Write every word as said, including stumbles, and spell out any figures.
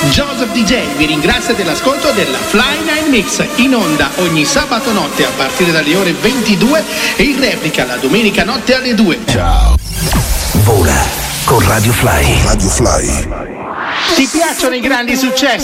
Joseph D J vi ringrazia dell'ascolto della Fly Night Mix, in onda ogni sabato notte a partire dalle ore ventidue e in replica la domenica notte alle due. Ciao. Vola con Radio Fly. Radio Fly. Ti piacciono i grandi successi?